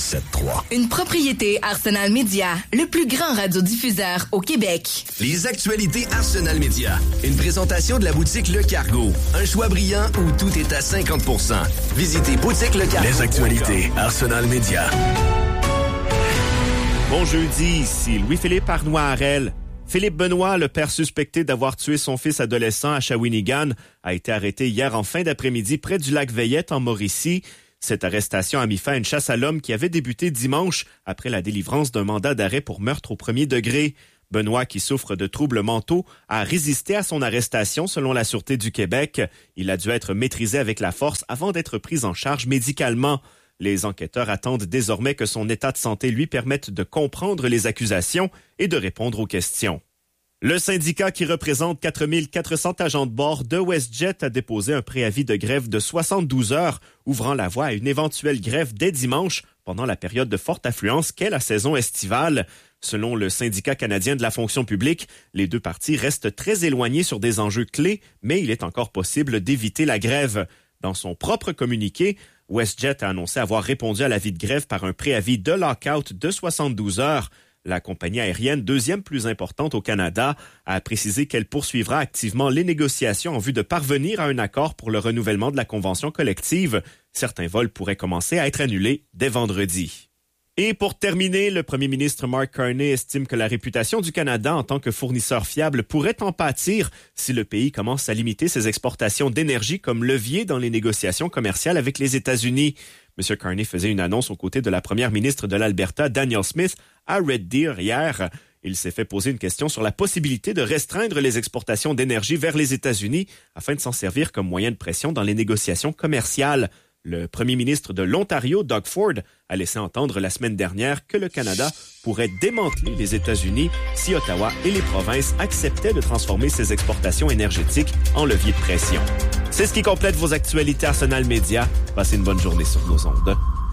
107.3. Une propriété Arsenal Média, le plus grand radiodiffuseur au Québec. Les actualités Arsenal Média. Une présentation de la boutique Le Cargo. Un choix brillant où tout est à 50%. Visitez boutique Le Cargo. Les actualités Arsenal Média. Bon jeudi, ici Louis-Philippe Arnois-Harel. Philippe Benoît, le père suspecté d'avoir tué son fils adolescent à Shawinigan, a été arrêté hier en fin d'après-midi près du lac Veillette en Mauricie. Cette arrestation a mis fin à une chasse à l'homme qui avait débuté dimanche après la délivrance d'un mandat d'arrêt pour meurtre au premier degré. Benoît, qui souffre de troubles mentaux, a résisté à son arrestation selon la Sûreté du Québec. Il a dû être maîtrisé avec la force avant d'être pris en charge médicalement. Les enquêteurs attendent désormais que son état de santé lui permette de comprendre les accusations et de répondre aux questions. Le syndicat qui représente 4400 agents de bord de WestJet a déposé un préavis de grève de 72 heures, ouvrant la voie à une éventuelle grève dès dimanche pendant la période de forte affluence qu'est la saison estivale. Selon le syndicat canadien de la fonction publique, les deux parties restent très éloignés sur des enjeux clés, mais il est encore possible d'éviter la grève. Dans son propre communiqué, WestJet a annoncé avoir répondu à l'avis de grève par un préavis de lock-out de 72 heures. La compagnie aérienne, deuxième plus importante au Canada, a précisé qu'elle poursuivra activement les négociations en vue de parvenir à un accord pour le renouvellement de la convention collective. Certains vols pourraient commencer à être annulés dès vendredi. Et pour terminer, le premier ministre Mark Carney estime que la réputation du Canada en tant que fournisseur fiable pourrait en pâtir si le pays commence à limiter ses exportations d'énergie comme levier dans les négociations commerciales avec les États-Unis. M. Carney faisait une annonce aux côtés de la première ministre de l'Alberta, Danielle Smith, à Red Deer hier. Il s'est fait poser une question sur la possibilité de restreindre les exportations d'énergie vers les États-Unis afin de s'en servir comme moyen de pression dans les négociations commerciales. Le premier ministre de l'Ontario, Doug Ford, a laissé entendre la semaine dernière que le Canada pourrait démanteler les États-Unis si Ottawa et les provinces acceptaient de transformer ses exportations énergétiques en levier de pression. C'est ce qui complète vos actualités Arsenal Média. Passez une bonne journée sur nos ondes.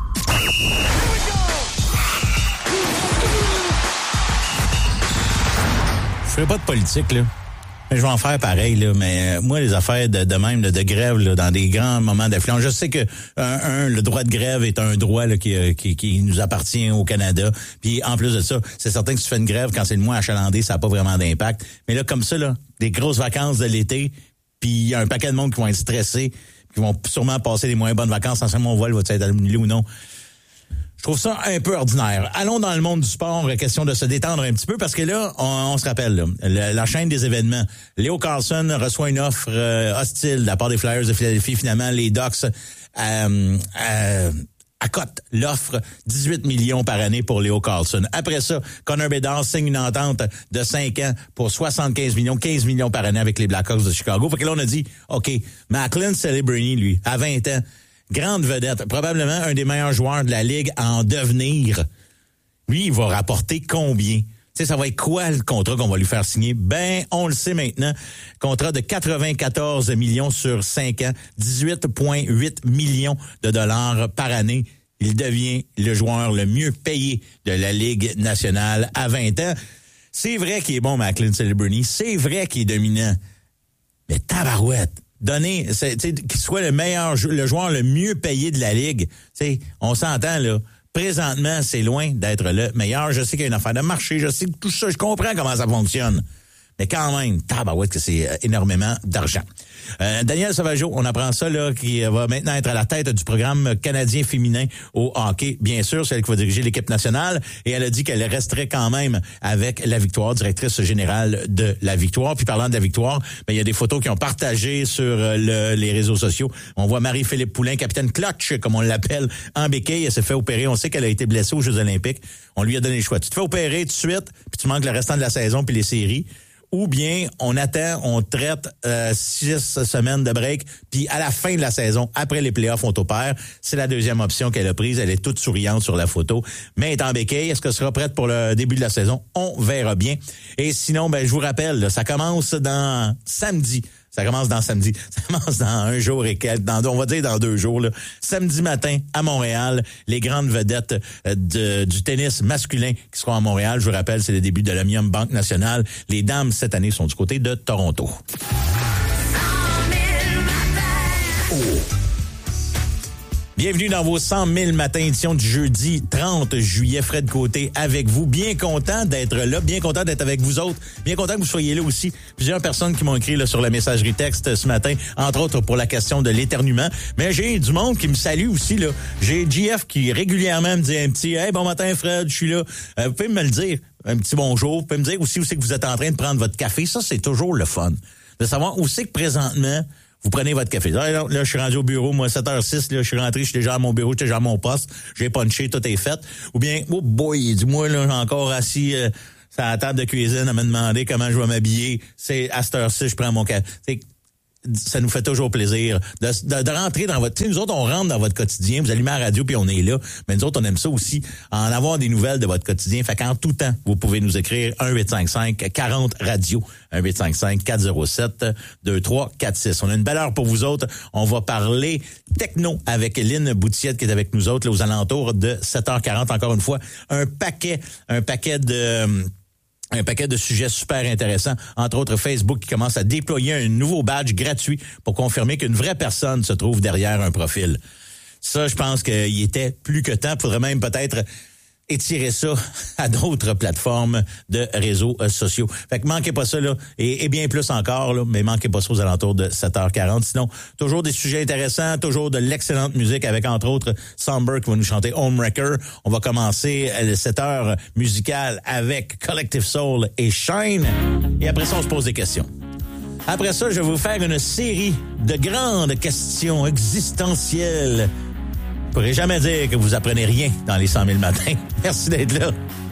Je ferai pas de politique, là. Mais je vais en faire pareil, là. Mais moi, les affaires de même, de grève, là, dans des grands moments d'affluence, je sais que le droit de grève est un droit là, qui nous appartient au Canada. Puis en plus de ça, c'est certain que si tu fais une grève quand c'est le mois achalandé, ça n'a pas vraiment d'impact. Mais là, comme ça, là, des grosses vacances de l'été, puis il y a un paquet de monde qui vont être stressés, qui vont sûrement passer des moins bonnes vacances, sans mon vol va-t-il être annulé ou non. Je trouve ça un peu ordinaire. Allons dans le monde du sport, question de se détendre un petit peu, parce que là, on se rappelle, là, la chaîne des événements. Leo Carlsson reçoit une offre hostile de la part des Flyers de Philadelphie. Finalement, les Ducks accotent l'offre 18 millions par année pour Leo Carlsson. Après ça, Connor Bedard signe une entente de 5 ans pour 75 millions, 15 millions par année avec les Blackhawks de Chicago. Fait que là, on a dit, OK, Macklin Celebrini, lui, à 20 ans, grande vedette, probablement un des meilleurs joueurs de la Ligue à en devenir. Lui, il va rapporter combien? Tu sais, ça va être quoi le contrat qu'on va lui faire signer? Ben, on le sait maintenant. Contrat de 94 millions sur 5 ans, 18,8 millions de dollars par année. Il devient le joueur le mieux payé de la Ligue nationale à 20 ans. C'est vrai qu'il est bon, Macklin Celebrini. C'est vrai qu'il est dominant. Mais tabarouette! Donner, qu'il soit le joueur le mieux payé de la Ligue. T'sais, on s'entend, là. Présentement, c'est loin d'être le meilleur. Je sais qu'il y a une affaire de marché. Je sais que tout ça, je comprends comment ça fonctionne. Mais quand même, tabarouette que c'est énormément d'argent. Danielle Sauvageau, on apprend ça, là, qui va maintenant être à la tête du programme canadien féminin au hockey. Bien sûr, c'est elle qui va diriger l'équipe nationale. Et elle a dit qu'elle resterait quand même avec la Victoire, directrice générale de la Victoire. Puis parlant de la Victoire, ben, il y a des photos qui ont partagé sur les réseaux sociaux. On voit Marie-Philippe Poulin, capitaine clutch, comme on l'appelle, en béquille. Elle s'est fait opérer. On sait qu'elle a été blessée aux Jeux olympiques. On lui a donné le choix. Tu te fais opérer tout de suite, puis tu manques le restant de la saison puis les séries. Ou bien on attend, on traite 6 semaines de break, puis à la fin de la saison, après les playoffs, on t'opère. C'est la deuxième option qu'elle a prise. Elle est toute souriante sur la photo. Mais elle est en béquille. Est-ce qu'elle sera prête pour le début de la saison? On verra bien. Et sinon, ben je vous rappelle, là, ça commence dans samedi. Ça commence dans samedi. Ça commence dans un jour et quelques, on va dire dans 2 jours, là. Samedi matin, à Montréal, les grandes vedettes du tennis masculin qui seront à Montréal. Je vous rappelle, c'est le début de l'Omnium Banque Nationale. Les dames, cette année, sont du côté de Toronto. Bienvenue dans vos 100 000 matins, édition du jeudi 30 juillet. Fred Côté avec vous. Bien content d'être là, bien content d'être avec vous autres, bien content que vous soyez là aussi. Plusieurs personnes qui m'ont écrit là, sur la messagerie texte ce matin, entre autres pour la question de l'éternuement. Mais j'ai du monde qui me salue aussi. Là. J'ai JF qui régulièrement me dit un petit « Hey, bon matin Fred, je suis là. » Vous pouvez me le dire, un petit bonjour. Vous pouvez me dire aussi où c'est que vous êtes en train de prendre votre café. Ça, c'est toujours le fun. De savoir où c'est que présentement, vous prenez votre café. Là, je suis rendu au bureau, moi, 7h06, là, je suis rentré, je suis déjà à mon bureau, je suis déjà à mon poste, j'ai punché, tout est fait. Ou bien, oh boy, dis-moi, là, encore assis à la table de cuisine à me demander comment je vais m'habiller. C'est à cette heure-ci, je prends mon café. Ça nous fait toujours plaisir de rentrer dans votre... Tu sais, nous autres, on rentre dans votre quotidien, vous allumez la radio puis on est là. Mais nous autres, on aime ça aussi, en avoir des nouvelles de votre quotidien. Fait qu'en tout temps, vous pouvez nous écrire 1-855-40-radio. 1-855-407-2346. On a une belle heure pour vous autres. On va parler techno avec Lynn Boutillette qui est avec nous autres là, aux alentours de 7h40. Encore une fois, un paquet de sujets super intéressants, entre autres Facebook qui commence à déployer un nouveau badge gratuit pour confirmer qu'une vraie personne se trouve derrière un profil. Ça, je pense qu'il était plus que temps. Il faudrait même peut-être étirer ça à d'autres plateformes de réseaux sociaux. Fait que manquez pas ça, là, et bien plus encore, là, mais manquez pas ça aux alentours de 7h40. Sinon, toujours des sujets intéressants, toujours de l'excellente musique avec, entre autres, Somber qui va nous chanter Homewrecker. On va commencer cette heure musicale avec Collective Soul et Shine. Et après ça, on se pose des questions. Après ça, je vais vous faire une série de grandes questions existentielles. Je ne pourrais jamais dire que vous apprenez rien dans les 100 000 matins. Merci d'être là.